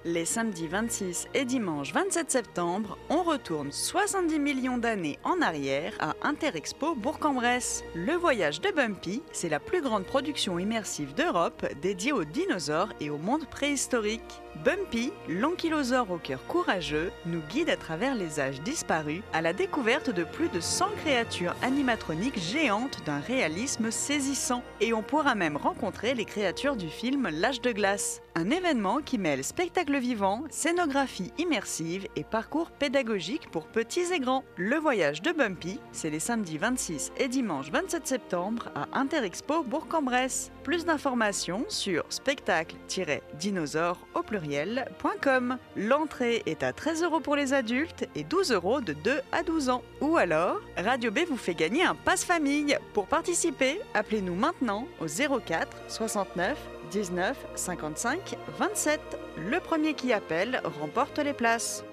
Les samedis 26 et dimanche 27 septembre, on retourne 70 millions d'années en arrière à Interexpo Bourg-en-Bresse. Le voyage de Bumpy, c'est la plus grande production immersive d'Europe dédiée aux dinosaures et au monde préhistorique. Bumpy, l'ankylosaure au cœur courageux, nous guide à travers les âges disparus à la découverte de plus de 100 créatures animatroniques géantes d'un réalisme saisissant. Et on pourra même rencontrer les créatures du film L'Âge de glace. Un événement qui mêle spectacle vivant, scénographie immersive et parcours pédagogique pour petits et grands. Le voyage de Bumpy, c'est les samedis 26 et dimanche 27 septembre à Interexpo Bourg-en-Bresse. Plus d'informations sur spectacle-dinosaure.com. L'entrée est à 13 € pour les adultes et 12 € de 2 à 12 ans. Ou alors, Radio B vous fait gagner un passe-famille. Pour participer, appelez-nous maintenant au 04 69 19 55 27. Le premier qui appelle remporte les places.